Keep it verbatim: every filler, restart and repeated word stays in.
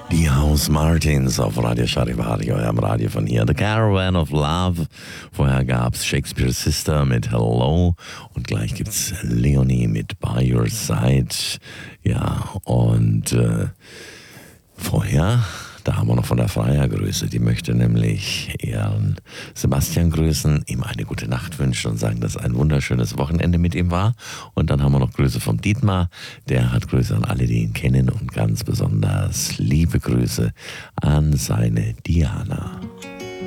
Die House Martins auf Radio Charivari, eurem Radio von hier. The Caravan of Love. Vorher gab's Shakespeare's Sister mit Hello. Und gleich gibt's Leonie mit By Your Side. Ja, und äh, vorher, da haben wir noch von der Freya Grüße. Die möchte nämlich ihren Sebastian grüßen, ihm eine gute Nacht wünschen und sagen, dass ein wunderschönes Wochenende mit ihm war. Und dann haben wir noch Grüße vom Dietmar. Der hat Grüße an alle, die ihn kennen und ganz besonders liebe Grüße an seine Diana.